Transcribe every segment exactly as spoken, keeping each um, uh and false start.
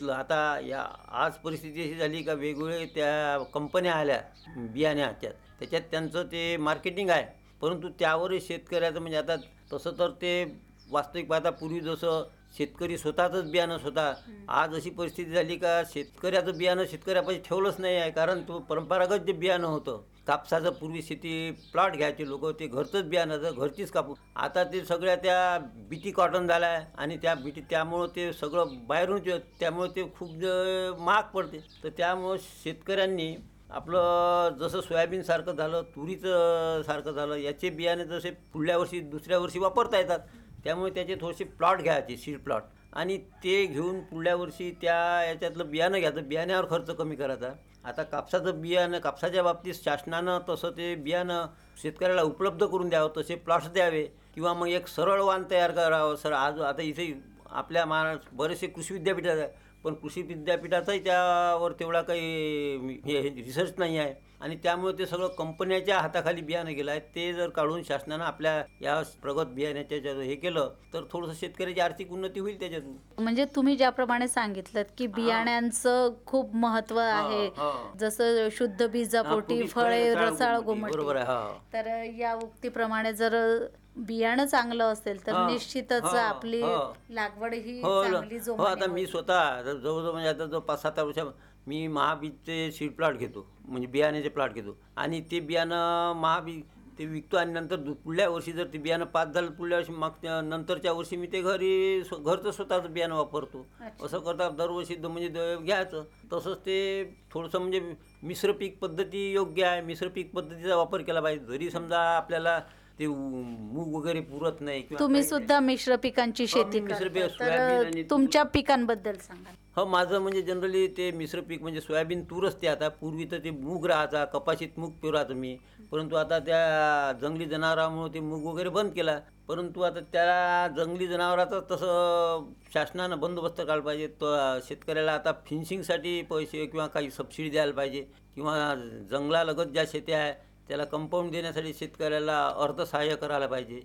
घेतलं. आता या आज परिस्थिती अशी झाली का वेगवेगळे त्या कंपन्या आल्या बियाण्याच्या, त्याच्यात त्यांचं ते मार्केटिंग आहे, परंतु त्यावरही शेतकऱ्याचं म्हणजे आता तसं तर ते वास्तविक पाहता पूर्वी जसं शेतकरी स्वतःचंच बियाणं स्वतः, आज अशी परिस्थिती झाली का शेतकऱ्याचं बियाणं शेतकऱ्यापाशी ठेवलंच नाही आहे. कारण तो परंपरागत जे बियाणं होतं कापसाचं, पूर्वी शेती प्लॉट घ्यायचे लोक, ते घरचंच बियाणं घरचीच कापूस. आता ते सगळ्या त्या बीटी कॉटन झाला आहे आणि त्या बीटी त्यामुळं ते सगळं बाहेरून, त्यामुळे ते खूप महाग पडते. तर त्यामुळं शेतकऱ्यांनी आपलं जसं सोयाबीनसारखं झालं, तुरीचं सारखं झालं, याचे बियाणे जसे पुढल्या वर्षी दुसऱ्या वर्षी वापरता येतात, त्यामुळे त्याचे थोडेसे प्लॉट घ्यायचे, सीड प्लॉट, आणि ते घेऊन पुढल्या वर्षी त्या याच्यातलं बियाणं घ्यायचं, बियाण्यावर खर्च कमी करायचा. आता कापसाचं बियाणं, कापसाच्या बाबतीत शासनानं तसं ते बियाणं शेतकऱ्याला उपलब्ध करून द्यावं, तसे प्लॉट्स द्यावे, किंवा मग एक सरळ वाण तयार करावं. सर आज आता इथे आपल्या महाराष्ट्र बरेचसे कृषी विद्यापीठ आहे, पण कृषी विद्यापीठाचाही त्यावर तेवढा काही हे रिसर्च नाही आहे, आणि त्यामुळे ते सगळं कंपन्याच्या हाताखाली बियाणं गेलं आहे. ते जर काढून शासनानं आपल्या या प्रगत बियाण्याच्या हे केलं तर थोडंसं शेतकऱ्याची आर्थिक उन्नती होईल त्याच्यातून. म्हणजे तुम्ही ज्याप्रमाणे सांगितलं की बियाण्यांचं खूप महत्त्व आहे, जसं शुद्ध बीजापोटी फळे रसाळ गोमटी, बरोबर आहे. तर या उक्तीप्रमाणे जर बियाणं चांगलं असेल तर निश्चितच आपली लागवड ही चांगली हो. आता मी स्वतः जवळजवळ म्हणजे आता जो पाच सात वर्ष मी महाबीजचे सीड प्लॉट घेतो, म्हणजे बियाण्याचे प्लॉट घेतो, आणि ते बियाणं महाबी ते विकतो, आणि नंतर पुढल्या वर्षी जर ते बियाणं पाच झालं पुढल्या वर्षी मग नंतरच्या वर्षी मी ते घरी घरचं स्वतःचं बियाणं वापरतो. असं करता दरवर्षी म्हणजे घ्यायचं. तसंच ते थोडंसं म्हणजे मिश्र पीक पद्धती योग्य आहे, मिश्र पीक पद्धतीचा वापर केला पाहिजे. जरी समजा आपल्याला ते मूग वगैरे पुरत नाही, तुम्ही सुद्धा मिश्र पिकांची शेती करता, तर तुमच्या पिकांबद्दल सांगा. हो, माझं म्हणजे जनरली ते मिश्र पीक म्हणजे सोयाबीन तूरच ते. आता पूर्वी तर ते मूग राहायचा, कपाशीत मूग पेरायचं मी, परंतु आता त्या जंगली जनावरांमुळे ते मूग वगैरे बंद केला. परंतु आता त्या जंगली जनावराचं तसं शासनानं बंदोबस्त काढला पाहिजे. तर शेतकऱ्याला आता फिन्सिंगसाठी पैसे किंवा काही सबसिडी द्यायला पाहिजे, किंवा जंगलालगत ज्या शेत्या आहे त्याला कंपाऊंड देण्यासाठी शेतकऱ्याला अर्थसहाय्य करायला पाहिजे.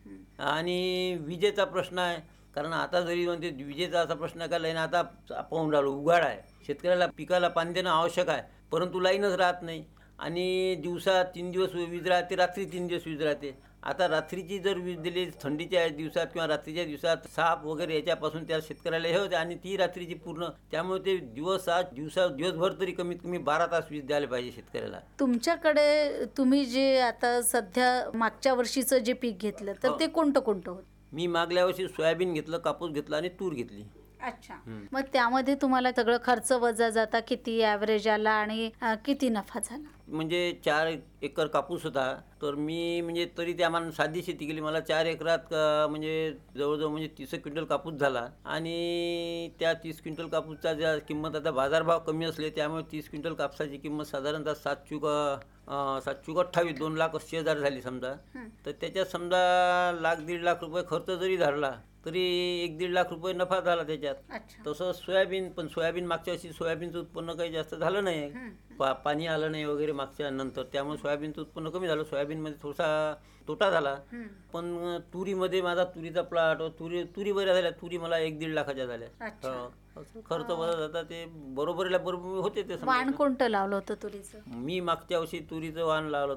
आणि विजेचा प्रश्न आहे, कारण आता जरी म्हणते विजेचा असा प्रश्न का लाईन आता पाहून राहिलो, उघाड आहे, शेतकऱ्याला पिकाला पाणी देणं आवश्यक आहे, परंतु लाईनच राहत नाही, आणि दिवसा तीन दिवस वीज राहते, रात्री तीन दिवस वीज राहते. आता रात्रीची जर वीज दिली थंडीच्या दिवसात किंवा रात्रीच्या दिवसात साप वगैरे याच्यापासून त्या शेतकऱ्याला हे होते, आणि ती रात्रीची पूर्ण, त्यामुळे ते दिवस आज दिवसा दिवसभर तरी कमीत कमी बारा तास वीज द्यायला पाहिजे शेतकऱ्याला. तुमच्याकडे तुम्ही जे आता सध्या मागच्या वर्षीचं जे पीक घेतलं तर ते कोणतं कोणतं होतं? मी मागल्या वर्षी सोयाबीन घेतलं, कापूस घेतला आणि तूर घेतली. अच्छा. मग त्यामध्ये तुम्हाला सगळं खर्च वजा जाता किती ॲव्हरेज आला आणि किती नफा झाला? म्हणजे चार एकर कापूस होता, तर मी म्हणजे तरी त्या आम्हाला साधी शेती केली. मला चार एकरात म्हणजे जवळजवळ म्हणजे तीस क्विंटल कापूस झाला, आणि त्या तीस क्विंटल कापूसचा ज्या किंमत आता बाजारभाव कमी असले त्यामुळे तीस क्विंटल कापसाची किंमत साधारणतः सात चूक सात चूक अठ्ठावीस दोन लाख अस्सी हजार झाली समजा. तर त्याच्यात समजा लाख दीड लाख रुपये खर्च जरी धरला तरी एक दीड लाख रुपये नफा झाला त्याच्यात. तसं सोयाबीन, पण सोयाबीन मागच्या वर्षी सोयाबीनचं उत्पन्न काही जास्त झालं नाही, पा पाणी आलं नाही वगैरे मागच्या नंतर, त्यामुळे सोयाबीनचं उत्पन्न कमी झालं. सोयाबीनमध्ये थोडासा तोटा झाला. पण तुरीमध्ये माझा तुरीचा प्लॉट, तुरी तुरी बऱ्या झाल्या, तुरी मला एक दीड लाखाच्या झाल्या. खर्च बरा जाता ते बरोबरीला बरोबर होते. ते वाण कोणतं लावलं होतं तुरीचं? मी मागच्या वर्षी तुरीचं वाण लावलं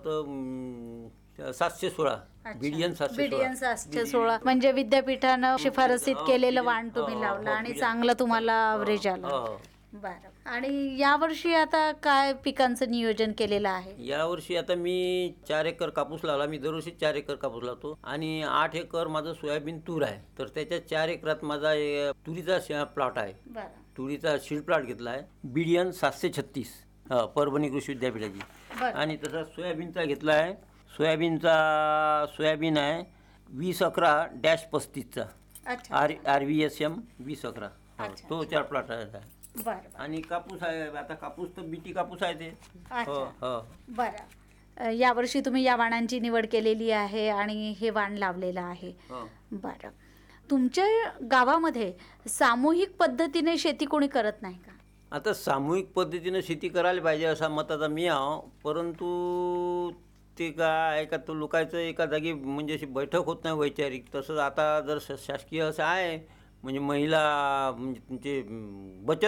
होतं सातशे सोळा बीडीएन सातशे सोळा म्हणजे विद्यापीठानं शिफारसीत केलेलं वाण तुम्ही लावलं, आणि चांगलं तुम्हाला ॲव्हरेज आलं. बरं. आणि यावर्षी आता काय पिकांचं नियोजन केलेलं आहे? यावर्षी आता मी चार एकर कापूस लावला. मी दरवर्षी चार एकर कापूस लावतो, आणि आठ एकर माझं सोयाबीन तूर आहे. तर त्याच्या चार एकरात माझा तुरीचा प्लॉट आहे. तुरीचा सीड प्लॉट घेतला आहे, बीडीएन सातशे छत्तीस, परभणी कृषी विद्यापीठाची. आणि तसा सोयाबीनचा घेतला आहे, सोयाबीनचा सोयाबीन आहे वीस अकरा dash पस्तीसचा, R R V S M वीस अकरा, तो चार प्लॉट आहे. आणि कापूस आहे, आता कापूस तर बीटी कापूस आहे ते. बरं. यावर्षी तुम्ही या वाणांची निवड केलेली आहे आणि हे वाण लावलेलं आहे. बरं. तुमच्या गावामध्ये सामूहिक पद्धतीने शेती कोणी करत नाही का? आता सामूहिक पद्धतीने शेती करायला पाहिजे असा मताचा मी आहो, परंतु ते काय का तो लोकांचं एका जागी म्हणजे अशी बैठक होत नाही वैचारिक. तसंच आता जर शासकीय असं आहे म्हणजे महिला म्हणजे तुमचे बचत